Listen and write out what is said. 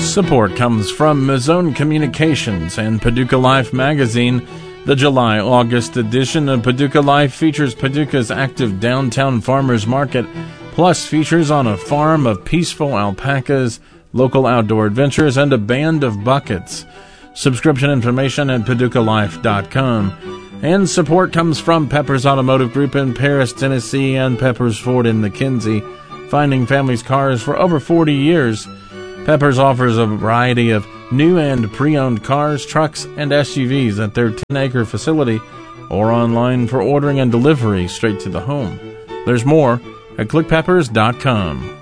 Support comes from Mazzone Communications and Paducah Life magazine. The July-August edition of Paducah Life features Paducah's active downtown farmers market, plus features on a farm of peaceful alpacas, local outdoor adventures, and a band of buckets. Subscription information at paducahlife.com. And support comes from Peppers Automotive Group in Paris, Tennessee, and Peppers Ford in McKenzie, finding families' cars for over 40 years. Peppers offers a variety of new and pre-owned cars, trucks, and SUVs at their 10-acre facility or online for ordering and delivery straight to the home. There's more at clickpeppers.com.